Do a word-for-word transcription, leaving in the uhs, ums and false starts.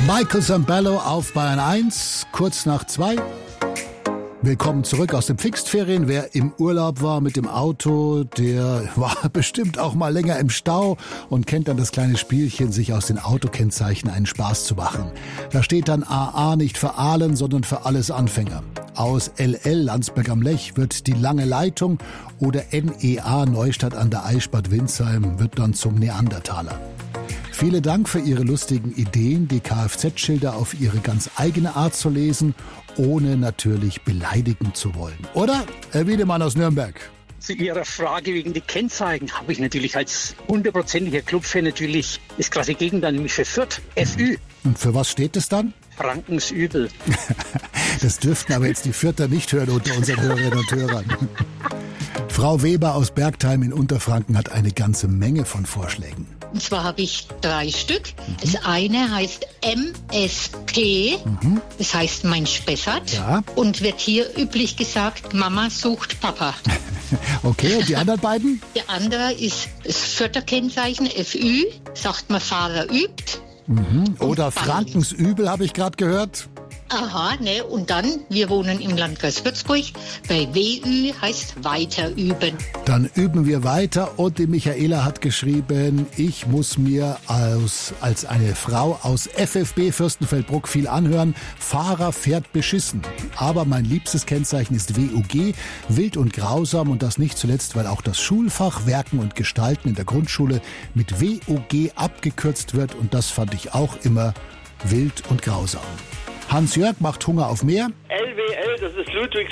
Michael Sambello auf Bayern eins, kurz nach zwei. Willkommen zurück aus den Pfingstferien. Wer im Urlaub war mit dem Auto, der war bestimmt auch mal länger im Stau und kennt dann das kleine Spielchen, sich aus den Autokennzeichen einen Spaß zu machen. Da steht dann A A nicht für Aalen, sondern für alles Anfänger. Aus L L Landsberg am Lech wird die lange Leitung oder N E A Neustadt an der Aisch Bad Windsheim wird dann zum Neandertaler. Vielen Dank für Ihre lustigen Ideen, die Kfz-Schilder auf Ihre ganz eigene Art zu lesen, ohne natürlich beleidigen zu wollen. Oder, Herr Wiedemann aus Nürnberg? Zu Ihrer Frage wegen die Kennzeichen habe ich natürlich als hundertprozentiger Clubfan natürlich das krasse Gegenteil, nämlich für Fürth, F Ü. Und für was steht es dann? Frankens Übel. Das dürften aber jetzt die Fürther nicht hören unter unseren Hörerinnen und Hörern. Frau Weber aus Bergtheim in Unterfranken hat eine ganze Menge von Vorschlägen. Und zwar habe ich drei Stück. Mhm. Das eine heißt M S P, mhm. Das heißt mein Spessart. Ja. Und wird hier üblich gesagt, Mama sucht Papa. Okay, und die anderen beiden? Der andere ist das Fürther Kennzeichen F Ü, sagt man Fahrer übt. Mhm. Oder Frankens Übel, habe ich gerade gehört. Aha, ne, und dann, wir wohnen im Landkreis Würzburg, bei W Ü heißt weiter üben. Dann üben wir weiter und die Michaela hat geschrieben, ich muss mir als, als eine Frau aus F F B Fürstenfeldbruck viel anhören, Fahrer fährt beschissen. Aber mein liebstes Kennzeichen ist W U G, wild und grausam und das nicht zuletzt, weil auch das Schulfach Werken und Gestalten in der Grundschule mit W U G abgekürzt wird und das fand ich auch immer wild und grausam. Hans-Jörg macht Hunger auf mehr. L W L, das ist Ludwig